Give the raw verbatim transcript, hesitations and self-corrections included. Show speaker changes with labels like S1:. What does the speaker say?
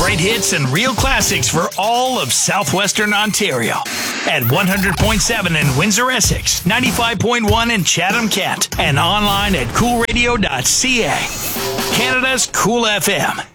S1: great hits and real classics for all of southwestern Ontario. At one hundred point seven in Windsor, Essex, ninety-five point one in Chatham, Kent, and online at cool radio dot c a. Canada's Cool F M.